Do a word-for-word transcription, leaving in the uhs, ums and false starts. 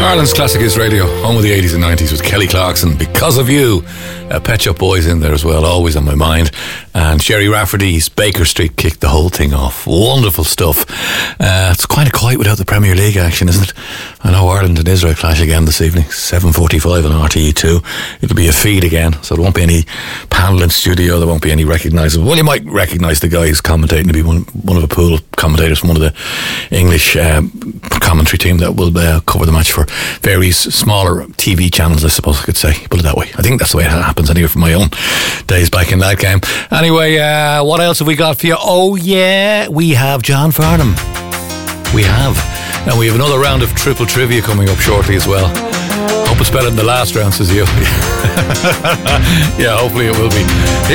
Ireland's Classic Hits Radio, home of the eighties and nineties with Kelly Clarkson. Because of You, uh, Pet Shop Boys in there as well, always on my mind. And Sherry Rafferty's Baker Street kicked the whole thing off. Wonderful stuff. Uh, it's kind of quiet without the Premier League action, isn't it? I know Ireland and Israel clash again this evening, seven forty-five on R T E two. It'll be a feed again, so there won't be any panel in studio, there won't be any recognisable. Well, you might recognise the guy who's commentating to be one, one of a pool of commentators from one of the English uh, commentary team that will uh, cover the match for various smaller T V channels, I suppose I could say. Put it that way. I think that's the way it happens anyway from my own days back in that game. Anyway, uh, what else have we got for you? Oh yeah, we have John Farnham. We have. And we have another round of triple trivia coming up shortly as well. Hope it's better than the last round, says you. Yeah, hopefully it will be.